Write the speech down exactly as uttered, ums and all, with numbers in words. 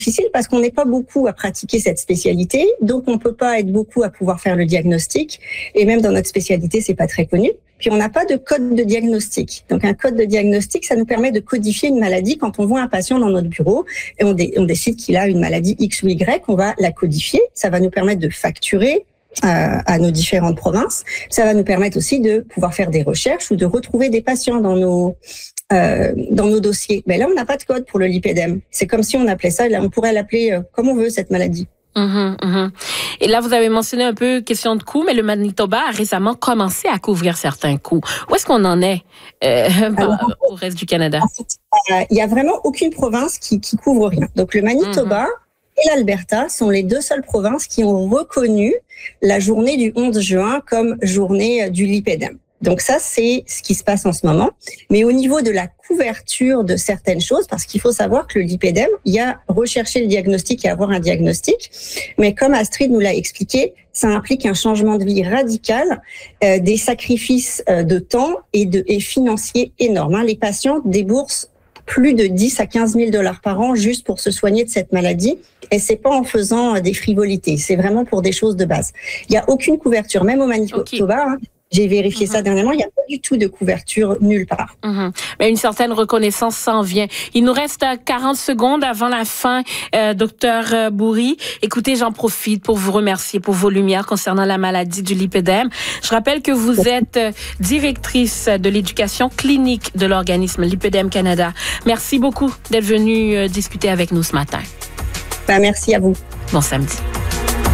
difficile parce qu'on n'est pas beaucoup à pratiquer cette spécialité, donc on peut pas être beaucoup à pouvoir faire le diagnostic, et même dans notre spécialité, c'est pas très connu. Puis on n'a pas de code de diagnostic. Donc un code de diagnostic, ça nous permet de codifier une maladie quand on voit un patient dans notre bureau et on, dé- on décide qu'il a une maladie X ou Y, on va la codifier. Ça va nous permettre de facturer euh, à nos différentes provinces. Ça va nous permettre aussi de pouvoir faire des recherches ou de retrouver des patients dans nos euh, dans nos dossiers. Mais là, on n'a pas de code pour le lipédème. C'est comme si on appelait ça, là, on pourrait l'appeler euh, comme on veut cette maladie. Mmh, mmh. Et là, vous avez mentionné un peu question de coûts, mais le Manitoba a récemment commencé à couvrir certains coûts. Où est-ce qu'on en est euh, Alors, au reste du Canada? En fait, il n'y a vraiment aucune province qui, qui couvre rien. Donc le Manitoba mmh. et l'Alberta sont les deux seules provinces qui ont reconnu la journée du onze juin comme journée du lipédème. Donc ça, c'est ce qui se passe en ce moment. Mais au niveau de la couverture de certaines choses, parce qu'il faut savoir que le lipédème, il y a rechercher le diagnostic et avoir un diagnostic. Mais comme Astrid nous l'a expliqué, ça implique un changement de vie radical, euh, des sacrifices euh, de temps et, de, et financiers énormes. Hein. Les patients déboursent plus de dix à quinze mille dollars par an juste pour se soigner de cette maladie. Et c'est pas en faisant des frivolités. C'est vraiment pour des choses de base. Il y a aucune couverture, même au Manitoba. Okay. Hein, j'ai vérifié mmh. ça dernièrement, il n'y a pas du tout de couverture nulle part. Mmh. Mais une certaine reconnaissance s'en vient. Il nous reste quarante secondes avant la fin, euh, docteur Bourry. Écoutez, j'en profite pour vous remercier pour vos lumières concernant la maladie du lipédème. Je rappelle que vous êtes directrice de l'éducation clinique de l'organisme Lipédème Canada. Merci beaucoup d'être venue discuter avec nous ce matin. Ben, merci à vous. Bon samedi.